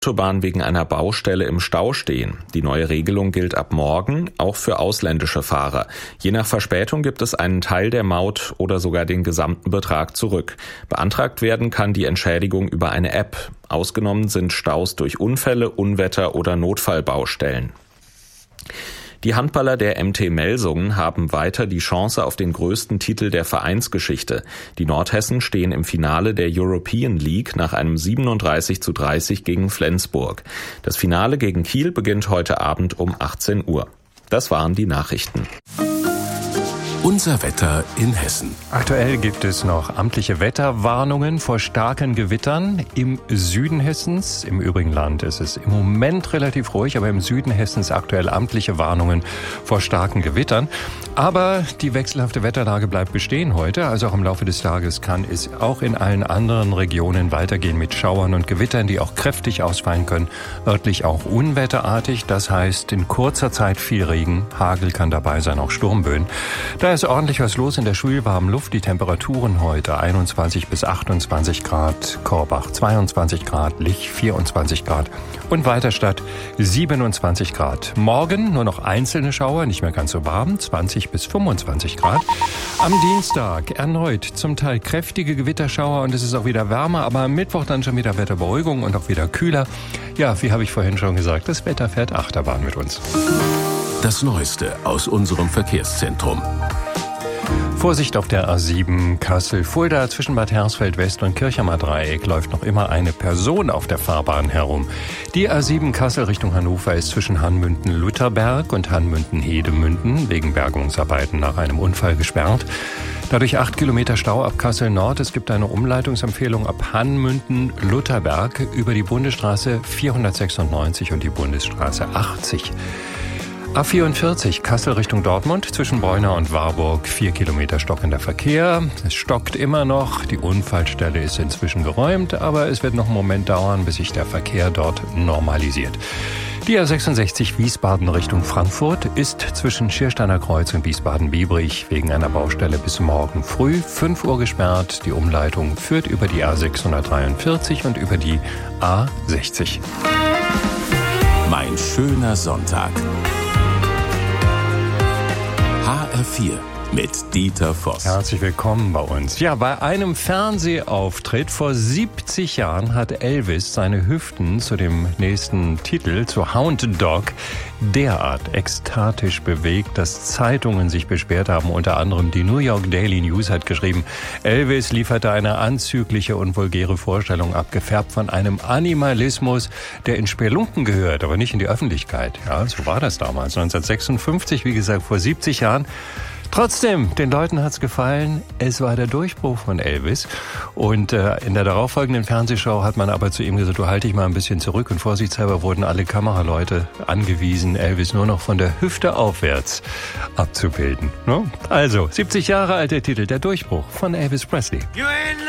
Autobahn wegen einer Baustelle im Stau stehen. Die neue Regelung gilt ab morgen auch für ausländische Fahrer. Je nach Verspätung gibt es einen Teil der Maut oder sogar den gesamten Betrag zurück. Beantragt werden kann die Entschädigung über eine App. Ausgenommen sind Staus durch Unfälle, Unwetter oder Notfallbaustellen. Die Handballer der MT Melsungen haben weiter die Chance auf den größten Titel der Vereinsgeschichte. Die Nordhessen stehen im Finale der European League nach einem 37:30 gegen Flensburg. Das Finale gegen Kiel beginnt heute Abend um 18 Uhr. Das waren die Nachrichten. Unser Wetter in Hessen. Aktuell gibt es noch amtliche Wetterwarnungen vor starken Gewittern im Süden Hessens. Im übrigen Land ist es im Moment relativ ruhig, aber im Süden Hessens aktuell amtliche Warnungen vor starken Gewittern. Aber die wechselhafte Wetterlage bleibt bestehen heute. Also auch im Laufe des Tages kann es auch in allen anderen Regionen weitergehen mit Schauern und Gewittern, die auch kräftig ausfallen können. Örtlich auch unwetterartig. Das heißt, in kurzer Zeit viel Regen, Hagel kann dabei sein, auch Sturmböen. Da ist ordentlich was los in der schwülwarmen Luft. Die Temperaturen heute 21 bis 28 Grad, Korbach 22 Grad, Lich 24 Grad und Weiterstadt 27 Grad. Morgen nur noch einzelne Schauer, nicht mehr ganz so warm, 20 bis 25 Grad. Am Dienstag erneut zum Teil kräftige Gewitterschauer und es ist auch wieder wärmer, aber am Mittwoch dann schon wieder Wetterberuhigung und auch wieder kühler. Ja, wie habe ich vorhin schon gesagt, das Wetter fährt Achterbahn mit uns. Das Neueste aus unserem Verkehrszentrum. Vorsicht auf der A7 Kassel-Fulda zwischen Bad Hersfeld West und Kirchheimer Dreieck läuft noch immer eine Person auf der Fahrbahn herum. Die A7 Kassel Richtung Hannover ist zwischen Hanmünden-Lutherberg und Hanmünden-Hedemünden wegen Bergungsarbeiten nach einem Unfall gesperrt. Dadurch 8 Kilometer Stau ab Kassel Nord. Es gibt eine Umleitungsempfehlung ab Hanmünden-Lutherberg über die Bundesstraße 496 und die Bundesstraße 80. A44 Kassel Richtung Dortmund zwischen Beuna und Warburg 4 Kilometer stockender Verkehr. Es stockt immer noch. Die Unfallstelle ist inzwischen geräumt, aber es wird noch einen Moment dauern, bis sich der Verkehr dort normalisiert. Die A66 Wiesbaden Richtung Frankfurt ist zwischen Schiersteiner Kreuz und Wiesbaden-Biebrich wegen einer Baustelle bis morgen früh 5 Uhr gesperrt. Die Umleitung führt über die A643 und über die A60. Mein schöner Sonntag. HR4 mit Dieter Voss. Herzlich willkommen bei uns. Ja, bei einem Fernsehauftritt vor 70 Jahren hat Elvis seine Hüften zu dem nächsten Titel, zu Hound Dog, derart ekstatisch bewegt, dass Zeitungen sich beschwert haben. Unter anderem die New York Daily News hat geschrieben, Elvis lieferte eine anzügliche und vulgäre Vorstellung, abgefärbt von einem Animalismus, der in Spelunken gehört, aber nicht in die Öffentlichkeit. Ja, so war das damals. 1956, wie gesagt, vor 70 Jahren. Trotzdem, den Leuten hat's gefallen. Es war der Durchbruch von Elvis. Und in der darauffolgenden Fernsehshow hat man aber zu ihm gesagt, du halt dich mal ein bisschen zurück. Und vorsichtshalber wurden alle Kameraleute angewiesen, Elvis nur noch von der Hüfte aufwärts abzubilden. Also, 70 Jahre alt der Titel, der Durchbruch von Elvis Presley.